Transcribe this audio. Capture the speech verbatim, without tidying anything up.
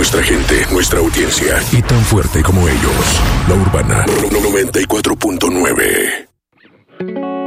nuestra gente, nuestra audiencia. Y tan fuerte como ellos. La Urbana noventa y cuatro punto nueve.